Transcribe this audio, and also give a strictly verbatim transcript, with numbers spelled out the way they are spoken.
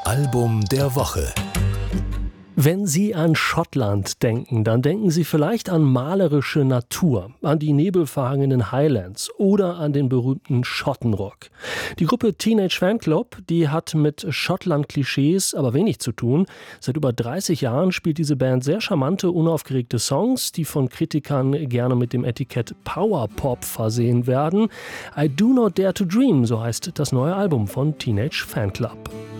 Album der Woche. Wenn Sie an Schottland denken, dann denken Sie vielleicht an malerische Natur, an die nebelverhangenen Highlands oder an den berühmten Schottenrock. Die Gruppe Teenage Fanclub, die hat mit Schottland-Klischees aber wenig zu tun. Seit über dreißig Jahren spielt diese Band sehr charmante, unaufgeregte Songs, die von Kritikern gerne mit dem Etikett Powerpop versehen werden. I Do Not Dare to Dream, so heißt das neue Album von Teenage Fanclub.